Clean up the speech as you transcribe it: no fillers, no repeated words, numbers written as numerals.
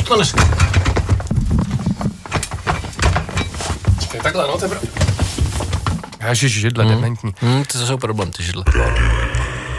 To než... Čekaj, takhle, no, to je Ježiš, židle, dementní. To jsou problém, ty židle.